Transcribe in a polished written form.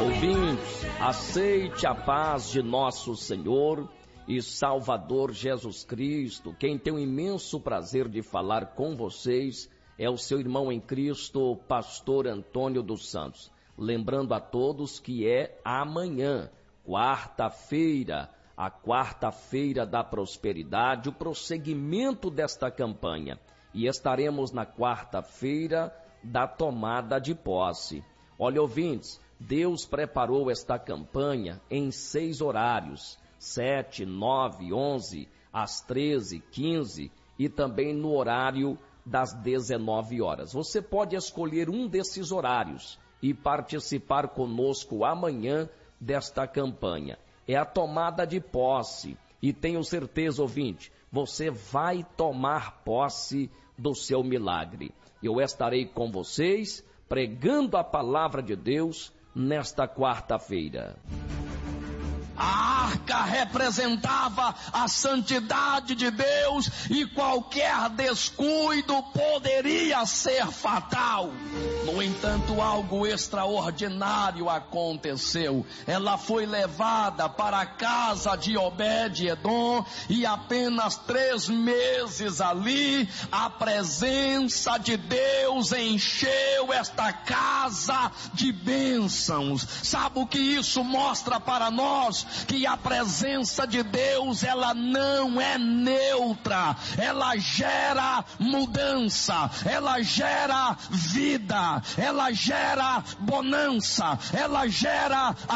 ouvintes, aceite a paz de nosso Senhor e Salvador Jesus Cristo. Quem tem o imenso prazer de falar com vocês é o seu irmão em Cristo, pastor Antônio dos Santos. Lembrando a todos que é amanhã, quarta-feira, a quarta-feira da prosperidade, o prosseguimento desta campanha. E estaremos na quarta-feira da tomada de posse. Olha, ouvintes, Deus preparou esta campanha em 6 horários, 7, 9, 11, às 13, 15 e também no horário das 19 horas. Você pode escolher um desses horários e participar conosco amanhã desta campanha. É a tomada de posse e tenho certeza, ouvinte, você vai tomar posse do seu milagre. Eu estarei com vocês pregando a palavra de Deus nesta quarta-feira. A arca representava a santidade de Deus e qualquer descuido poderia ser fatal. No entanto, algo extraordinário aconteceu. Ela foi levada para a casa de Obed-Edom e apenas 3 meses ali, a presença de Deus encheu esta casa de bênçãos. Sabe o que isso mostra para nós? Que a presença de Deus, ela não é neutra, ela gera mudança, ela gera vida, ela gera bonança, ela gera